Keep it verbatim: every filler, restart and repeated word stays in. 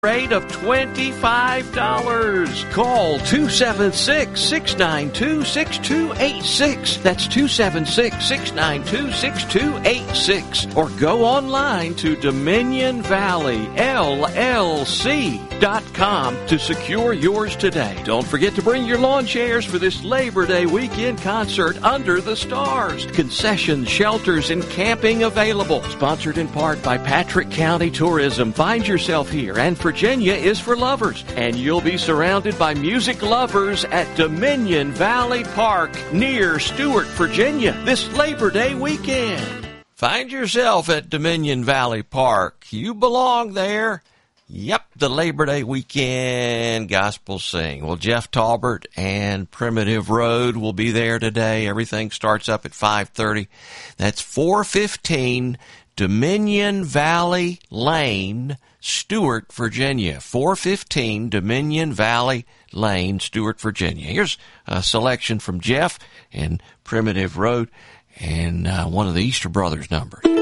rate of twenty-five dollars. Call two seven six, six nine two, six two eight six. That's two seven six, six nine two, six two eight six. Or go online to Dominion Valley L L C dot com to secure yours today. Don't forget to bring your lawn chairs for this Labor Day weekend concert under the stars. Concessions, shelters, and camping available. Sponsored in part by Patrick County Tourism. Find yourself here, and Virginia is for lovers. And you'll be surrounded by music lovers at Dominion Valley Park near Stewart, Virginia this Labor Day weekend. Find yourself at Dominion Valley Park. You belong there. Yep, the Labor Day weekend gospel sing. Well, Jeff Talbert and Primitive Road will be there today. Everything starts up at five thirty. That's four fifteen Dominion Valley Lane, Stewart, Virginia. four fifteen Dominion Valley Lane, Stewart, Virginia. Here's a selection from Jeff and Primitive Road and uh, one of the Easter Brothers numbers.